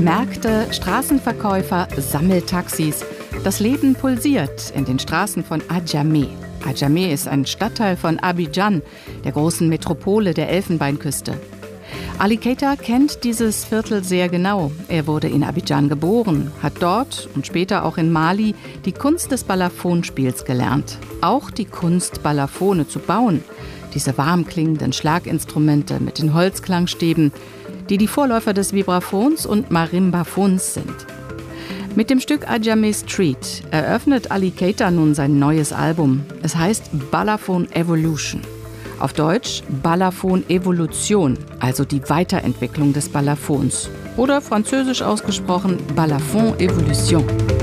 Märkte, Straßenverkäufer, Sammeltaxis. Das Leben pulsiert in den Straßen von Adjamé. Adjamé ist ein Stadtteil von Abidjan, der großen Metropole der Elfenbeinküste. Ali Keita kennt dieses Viertel sehr genau. Er wurde in Abidjan geboren, hat dort und später auch in Mali die Kunst des Balafonspiels gelernt. Auch die Kunst, Balafone zu bauen. Diese warm klingenden Schlaginstrumente mit den Holzklangstäben, die Vorläufer des Vibraphons und Marimbafons sind. Mit dem Stück Adjamé Street eröffnet Ali Keita nun sein neues Album. Es heißt Balafon Evolution. Auf Deutsch Balafon Evolution, also die Weiterentwicklung des Balafons. Oder französisch ausgesprochen Balafon Evolution.